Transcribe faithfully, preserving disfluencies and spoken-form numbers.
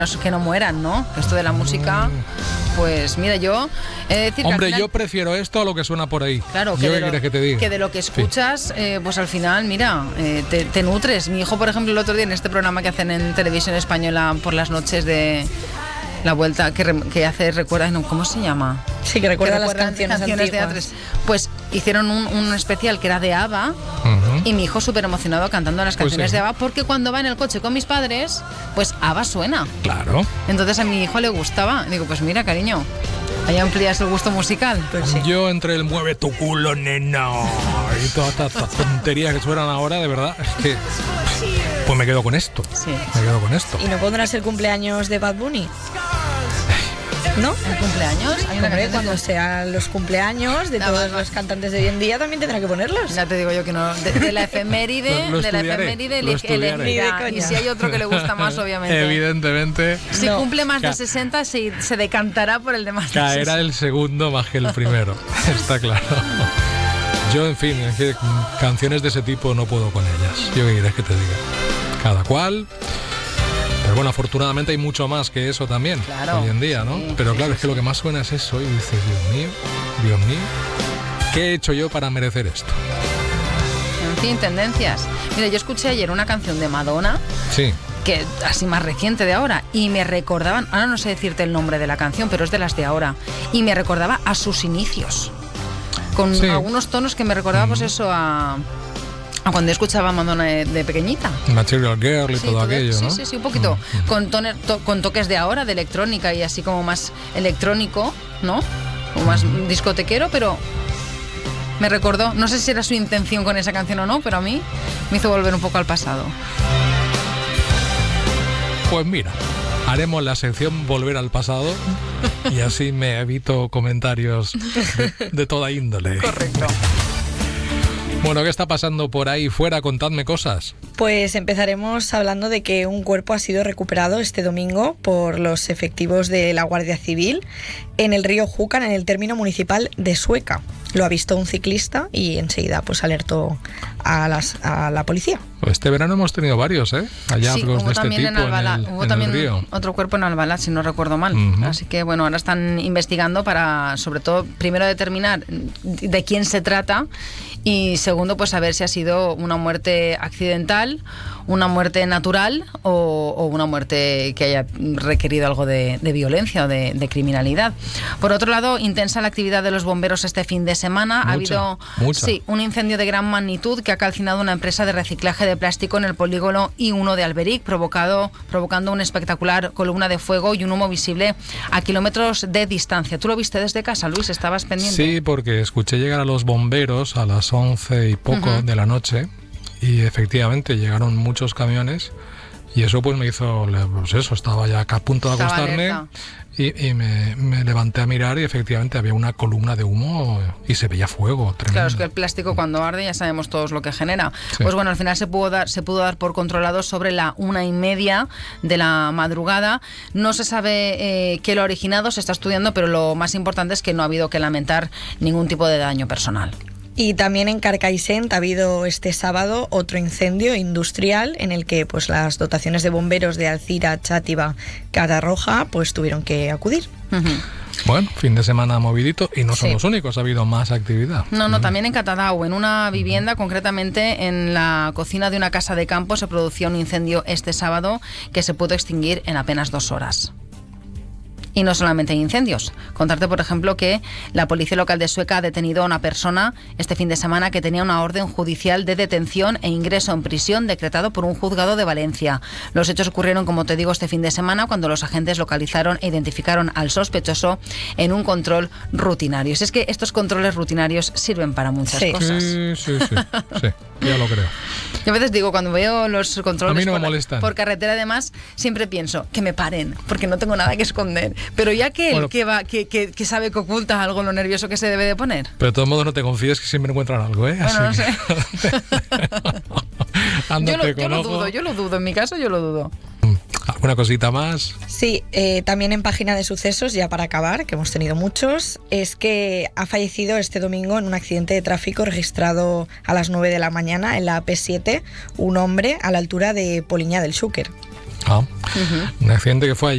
que no mueran, ¿no? Esto de la música, pues mira, yo he de decir Hombre, que al final, yo prefiero esto a lo que suena por ahí. claro, que ¿Yo de, qué lo, quieres que te diga? que de lo que escuchas, sí. eh, pues al final, mira, eh, te, te nutres. Mi hijo, por ejemplo, el otro día en este programa que hacen en televisión española por las noches de la vuelta, que, re, que hace, recuerda, no, ¿cómo se llama? Sí, que recuerda las canciones, canciones de A tres. Pues hicieron un, un especial que era de ABBA, uh-huh. y mi hijo súper emocionado cantando las canciones pues sí. de ABBA, porque cuando va en el coche con mis padres, pues ABBA suena. Claro. Entonces a mi hijo le gustaba. Digo, pues mira, cariño, ahí amplías el gusto musical. Pues sí. Yo entre el mueve tu culo, nena, y todas estas tonterías que suenan ahora, de verdad, es que pues me quedo con esto. Sí. Me quedo con esto. ¿Y no pondrás el cumpleaños de Bad Bunny? ¿No? ¿El cumpleaños? Hay una Hombre, cuando sean los cumpleaños de no, todos no. los cantantes de hoy en día también tendrá que ponerlos. Ya te digo yo que no. De, de la efeméride, lo, lo de la efeméride elegirá. Y si hay otro que le gusta más, obviamente. Evidentemente. Si no. cumple más de sesenta, se, se decantará por el de más de sesenta. Caerá el segundo más que el primero. Está claro. Yo, en fin, es que canciones de ese tipo no puedo con ellas. Yo qué quieres que te diga. Cada cual. Pero bueno, afortunadamente hay mucho más que eso también, claro, hoy en día, ¿no? Sí, Pero sí, claro, sí, es que lo que más suena es eso y dices, Dios mío, Dios mío, ¿qué he hecho yo para merecer esto? En fin, tendencias. Mira, yo escuché ayer una canción de Madonna, sí, que así más reciente de ahora, y me recordaban, ahora no sé decirte el nombre de la canción, pero es de las de ahora, y me recordaba a sus inicios, con sí. algunos tonos que me recordaba, mm. pues eso, a... cuando escuchaba a Madonna de, de pequeñita. Material Girl y sí, todo, todo aquello, sí, ¿no? Sí, sí, sí, un poquito. Mm. Con, toner, to, con toques de ahora, de electrónica y así como más electrónico, ¿no? O más mm. discotequero, pero me recordó, no sé si era su intención con esa canción o no, pero a mí me hizo volver un poco al pasado. Pues mira, haremos la sección Volver al pasado y así me evito comentarios de, de toda índole. Correcto. Bueno, ¿qué está pasando por ahí fuera? Contadme cosas. Pues empezaremos hablando de que un cuerpo ha sido recuperado este domingo por los efectivos de la Guardia Civil en el río Júcar, en el término municipal de Sueca. Lo ha visto un ciclista y enseguida pues alertó a, las, a la policía. Este verano hemos tenido varios, ¿eh? Hallazgos sí, de este tipo en, Albalá, en el, hubo en también el río. Otro cuerpo en Albalá, si no recuerdo mal. Uh-huh. Así que bueno, ahora están investigando para, sobre todo, primero determinar de quién se trata y segundo, pues saber si ha sido una muerte accidental, una muerte natural o, o una muerte que haya requerido algo de, de violencia o de, de criminalidad. Por otro lado, intensa la actividad de los bomberos este fin de semana. Mucha, ha habido mucha. Sí, un incendio de gran magnitud que ha calcinado una empresa de reciclaje de plástico en el polígono I uno de Alberic, provocado, provocando una espectacular columna de fuego y un humo visible a kilómetros de distancia. ¿Tú lo viste desde casa, Luis? ¿Estabas pendiente? Sí, porque escuché llegar a los bomberos a las once y poco uh-huh. de la noche y efectivamente llegaron muchos camiones y eso pues me hizo, pues eso, estaba ya a punto de estaba acostarme alerta. y, y me, me levanté a mirar y efectivamente había una columna de humo y se veía fuego tremendo. Claro, es que el plástico cuando arde ya sabemos todos lo que genera. Sí. Pues bueno, al final se pudo dar, se pudo dar por controlado sobre la una y media de la madrugada. No se sabe eh, qué lo ha originado, se está estudiando, pero lo más importante es que no ha habido que lamentar ningún tipo de daño personal. Y también en Carcaixent ha habido este sábado otro incendio industrial en el que pues las dotaciones de bomberos de Alcira, Chátiva, Catarroja pues tuvieron que acudir. Uh-huh. Bueno, fin de semana movidito y no son sí. los únicos, ha habido más actividad. No, no, también en Catadau, en una vivienda, concretamente en la cocina de una casa de campo, se producía un incendio este sábado que se pudo extinguir en apenas dos horas. Y no solamente hay incendios. Contarte, por ejemplo, que la policía local de Sueca ha detenido a una persona este fin de semana que tenía una orden judicial de detención e ingreso en prisión decretado por un juzgado de Valencia. Los hechos ocurrieron, como te digo, este fin de semana cuando los agentes localizaron e identificaron al sospechoso en un control rutinario. Si es que estos controles rutinarios sirven para muchas sí. cosas. Sí, sí, sí, sí, ya lo creo. Yo a veces digo, cuando veo los controles a mí no por, me molestan. por carretera, además, siempre pienso que me paren, porque no tengo nada que esconder. Pero ya que él bueno, que, va, que, que, que sabe que oculta algo, lo nervioso que se debe de poner. Pero de todos modos no te confíes que siempre encuentran algo, ¿eh? Bueno, Así no que... sé. yo lo, yo lo dudo, yo lo dudo. En mi caso, yo lo dudo. ¿Alguna cosita más? Sí, eh, también en página de sucesos, ya para acabar, que hemos tenido muchos, es que ha fallecido este domingo en un accidente de tráfico registrado a las nueve de la mañana en la A P siete un hombre a la altura de Poliña del Xúquer. Ah, uh-huh. Un accidente que fue allí.